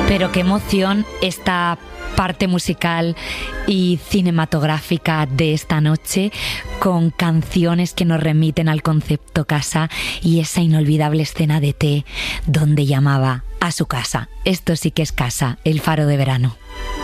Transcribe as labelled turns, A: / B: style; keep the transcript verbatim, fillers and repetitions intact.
A: Pero qué emoción esta parte musical y cinematográfica de esta noche, con canciones que nos remiten al concepto casa y esa inolvidable escena de T donde llamaba a su casa. Esto sí que es casa, el faro de verano.